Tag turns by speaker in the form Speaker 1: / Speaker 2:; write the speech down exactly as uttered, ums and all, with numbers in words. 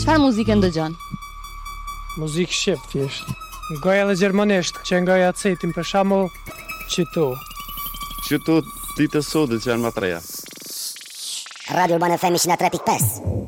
Speaker 1: Çfarë muzikë ndëgjon?
Speaker 2: Muzikë shqip thjesht. Goja edhe gjermanisht, që ngoja cetin për shembull qytu.
Speaker 3: Qytu ditë sodit që janë më treja.
Speaker 4: Radio Urbana F M one oh three point five.